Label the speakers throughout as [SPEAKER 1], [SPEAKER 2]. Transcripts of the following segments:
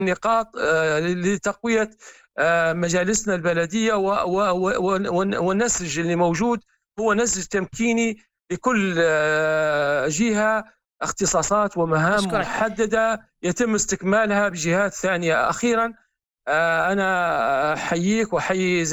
[SPEAKER 1] نقاط لتقوية مجالسنا البلدية، والنسج اللي موجود هو نسج تمكيني لكل جهة اختصاصات ومهام محددة يتم استكمالها بجهات ثانية. أخيرا أنا أحييك وأحيي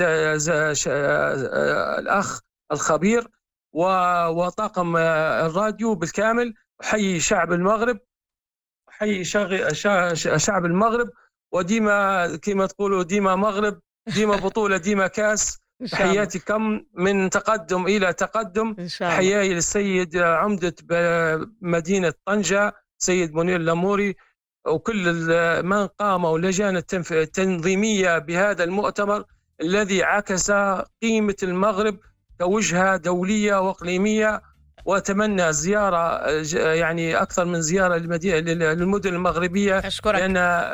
[SPEAKER 1] الأخ الخبير وطاقم الراديو بالكامل، أحيي شعب المغرب، أحيي شعب المغرب، وديما كما تقولوا ديما مغرب، ديما بطولة، ديما كاس. تحياتكم من تقدم إلى تقدم. تحياتي للسيد عمدة مدينة طنجة سيد منير الأموري وكل من قام واللجان التنظيمية بهذا المؤتمر الذي عكس قيمة المغرب كوجهة دولية وإقليمية. وأتمنى زيارة يعني أكثر من زيارة للمدن المغربية، لأن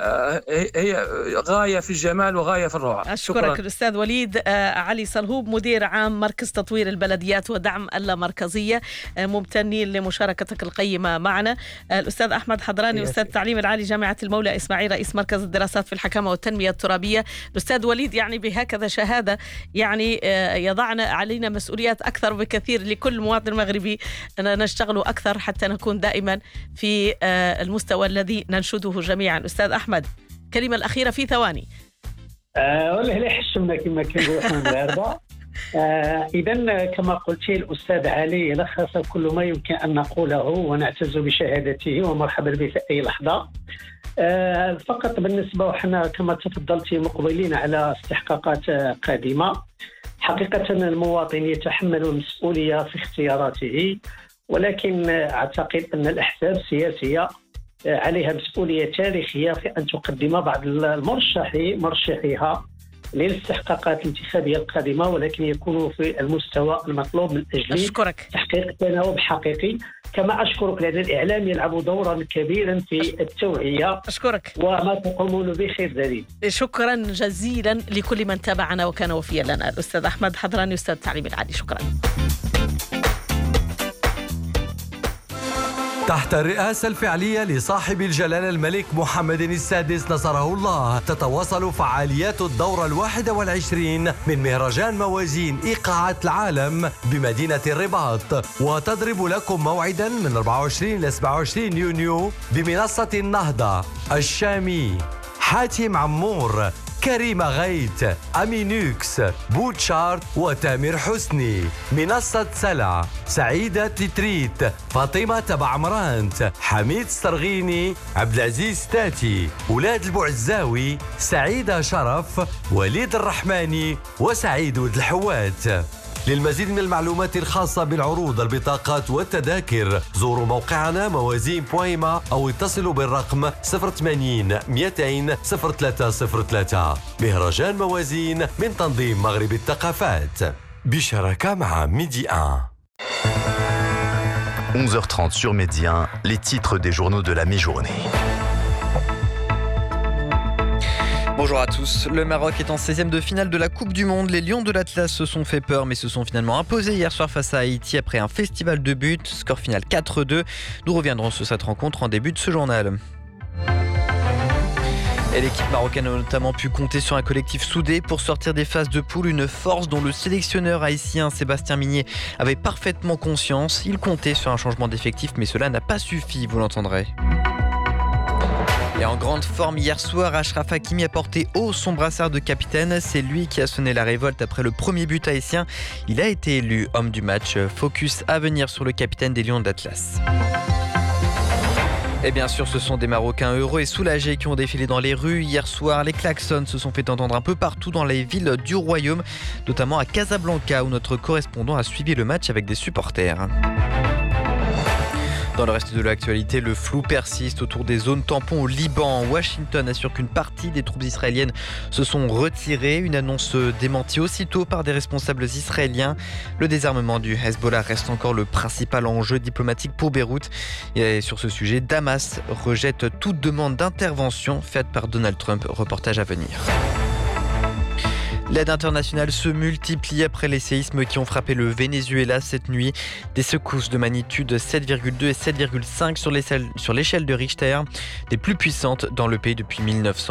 [SPEAKER 1] هي غاية في الجمال وغاية في الروعة.
[SPEAKER 2] أشكرك الأستاذ وليد علي صلهوب، مدير عام مركز تطوير البلديات ودعم اللامركزية. ممتنين لمشاركتك القيمة معنا. الأستاذ أحمد حضراني، أستاذ التعليم العالي جامعة المولى إسماعيل، رئيس مركز الدراسات في الحكامة والتنمية الترابية. الأستاذ وليد، يعني بهكذا شهادة يعني يضعنا علينا مسؤوليات أكثر بكثير لكل مواطن مغربي أن نشتغل أكثر حتى نكون دائما في المستوى الذي ننشده جميعا. أستاذ أحمد، كلمة الأخيرة في ثواني.
[SPEAKER 3] والله لا حشمنا كما كنقولوا حنا المغاربة. إذا كما قلت الأستاذ علي لخص كل ما يمكن أن نقوله، ونعتز بشهادته ومرحبا به في أي لحظة. فقط بالنسبة وحنا كما تفضلتي مقبلين على استحقاقات قادمة. حقيقة المواطن يتحمل المسؤولية في اختياراته، ولكن أعتقد أن الأحزاب السياسية عليها مسؤولية تاريخية في أن تقدم بعض مرشحيها للاستحقاقات الانتخابية القادمة، ولكن يكونوا في المستوى المطلوب من أجل تحقيق تناوب حقيقي. كما أشكرك لأن الإعلام يلعب دورا كبيرا في التوعية.
[SPEAKER 2] أشكرك
[SPEAKER 3] وما تقومون به خير دليل.
[SPEAKER 2] شكرا جزيلا لكل من تابعنا وكان وفيا لنا. الأستاذ أحمد حضراني، أستاذ التعليم العالي، شكرا.
[SPEAKER 4] تحت الرئاسة الفعلية لصاحب الجلالة الملك محمد السادس نصره الله، تتواصل فعاليات الدورة 21 من مهرجان موازين إيقاعات العالم بمدينة الرباط، وتضرب لكم موعدا من 24 ل 27 يونيو بمنصة النهضة، الشامي، حاتم عمور، كريمة غيت، أمينوكس، بوتشارت وتامر حسني، منصة سلع، سعيدة تتريت، فاطمة تبع عمرانت، حميد السرغيني، عبد العزيز تاتي، ولاد البوعزاوي، سعيدة شرف، وليد الرحماني، وسعيد ولد الحوات. للمزيد من المعلومات الخاصة بالعروض، البطاقات والتذاكر زوروا موقعنا موازين.ما أو اتصلوا بالرقم 080 200 0303. مهرجان موازين من تنظيم مغرب الثقافات بشراكة مع ميدي 1.
[SPEAKER 5] 11h30 sur Midi 1, les titres des journaux de la mi-journée.
[SPEAKER 6] Bonjour à tous. Le Maroc est en 16e de finale de la Coupe du Monde. Les Lions de l'Atlas se sont fait peur mais se sont finalement imposés hier soir face à Haïti après un festival de buts. Score final 4-2. Nous reviendrons sur cette rencontre en début de ce journal. Et l'équipe marocaine a notamment pu compter sur un collectif soudé pour sortir des phases de poule, une force dont le sélectionneur haïtien Sébastien Migné avait parfaitement conscience. Il comptait sur un changement d'effectif mais cela n'a pas suffi, vous l'entendrez. Et en grande forme hier soir, Achraf Hakimi a porté haut son brassard de capitaine. C'est lui qui a sonné la révolte après le premier but haïtien. Il a été élu homme du match. Focus à venir sur le capitaine des Lions de l'Atlas. Et bien sûr, ce sont des Marocains heureux et soulagés qui ont défilé dans les rues. Hier soir, les klaxons se sont fait entendre un peu partout dans les villes du royaume, notamment à Casablanca où notre correspondant a suivi le match avec des supporters. Dans le reste de l'actualité, le flou persiste autour des zones tampons au Liban. Washington assure qu'une partie des troupes israéliennes se sont retirées. Une annonce démentie aussitôt par des responsables israéliens. Le désarmement du Hezbollah reste encore le principal enjeu diplomatique pour Beyrouth. Et sur ce sujet, Damas rejette toute demande d'intervention faite par Donald Trump. Reportage à venir. L'aide internationale se multiplie après les séismes qui ont frappé le Venezuela cette nuit. Des secousses de magnitude 7,2 et 7,5 sur l'échelle de Richter, des plus puissantes dans le pays depuis 1900.